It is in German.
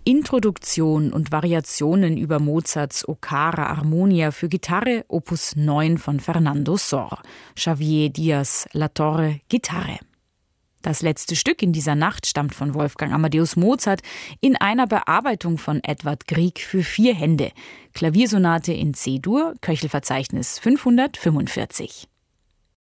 Introduktion und Variationen über Mozarts O cara Armonia für Gitarre, Opus 9 von Fernando Sor. Xavier Diaz Latorre, Gitarre. Das letzte Stück in dieser Nacht stammt von Wolfgang Amadeus Mozart in einer Bearbeitung von Edvard Grieg für 4 Hände. Klaviersonate in C-Dur, Köchelverzeichnis 545.